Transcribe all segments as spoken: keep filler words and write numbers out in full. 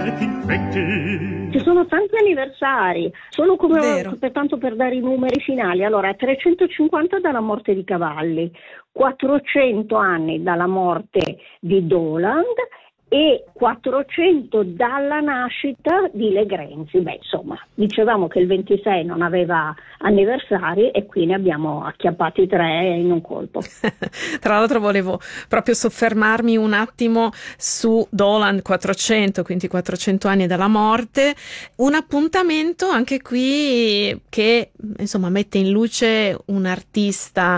Ci sono tanti anniversari, solo come Vero. tanto per dare i numeri finali. Allora, trecentocinquanta dalla morte di Cavalli, quattrocento anni dalla morte di Doland e quattrocento dalla nascita di Legrenzi. Beh, insomma, dicevamo che il ventisei non aveva anniversari e qui ne abbiamo acchiappati tre in un colpo. Tra l'altro volevo proprio soffermarmi un attimo su Doland, quattrocento, quindi quattrocento anni dalla morte, un appuntamento anche qui che insomma mette in luce un artista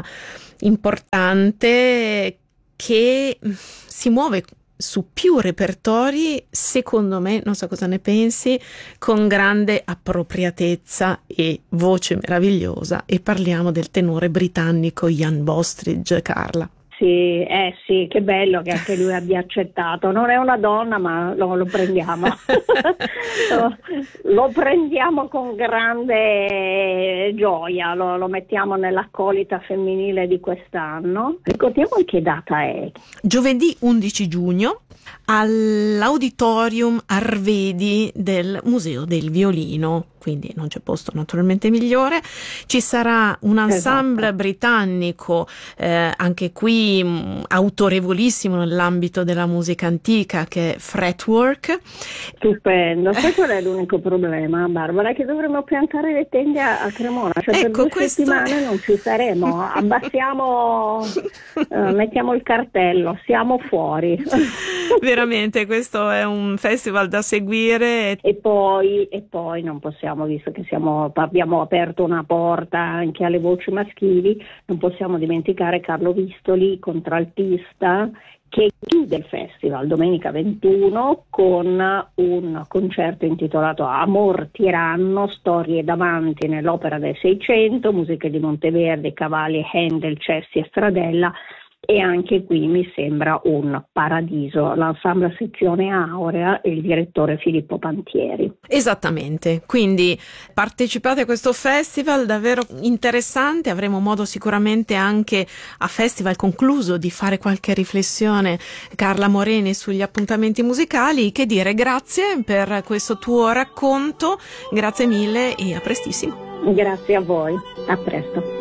importante che si muove su più repertori, secondo me, non so cosa ne pensi, con grande appropriatezza e voce meravigliosa, e parliamo del tenore britannico Ian Bostridge, Carla. Sì, eh sì, che bello che anche lui abbia accettato. Non è una donna, ma lo, lo prendiamo. lo, lo prendiamo con grande gioia, lo, lo mettiamo nell'accolita femminile di quest'anno. Ricordiamo che data è? Giovedì undici giugno all'Auditorium Arvedi del Museo del Violino, quindi non c'è posto naturalmente migliore. Ci sarà un ensemble esatto. britannico, eh, anche qui mh, autorevolissimo nell'ambito della musica antica, che è Fretwork. Stupendo. Sai qual è l'unico problema, Barbara? Che dovremmo piantare le tende a, a Cremona, cioè ecco, per due questo... settimane non ci saremo. Abbassiamo, eh, mettiamo il cartello, siamo fuori. Veramente, questo è un festival da seguire. E poi, e poi non possiamo, visto che siamo, abbiamo aperto una porta anche alle voci maschili, non possiamo dimenticare Carlo Vistoli, contraltista, che chiude il festival domenica ventuno con un concerto intitolato Amor tiranno, storie davanti nell'opera del Seicento, musiche di Monteverdi, Cavalli, Handel, Cessi e Stradella. E anche qui mi sembra un paradiso, l'ensemble sezione Aurea e il direttore Filippo Pantieri. Esattamente, quindi partecipate a questo festival davvero interessante, avremo modo sicuramente anche a festival concluso di fare qualche riflessione, Carla Moreni, sugli appuntamenti musicali. Che dire, grazie per questo tuo racconto, grazie mille e a prestissimo. Grazie a voi, a presto.